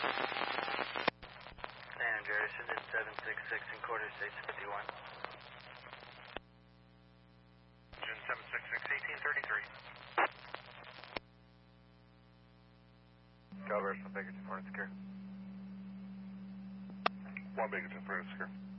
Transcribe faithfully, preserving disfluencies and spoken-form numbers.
San Andreas, is it seven six six in quarter six fifty-one? Engine seven six six, eighteen thirty-three. Calibration, Baker two four, secure. One Baker two four, secure.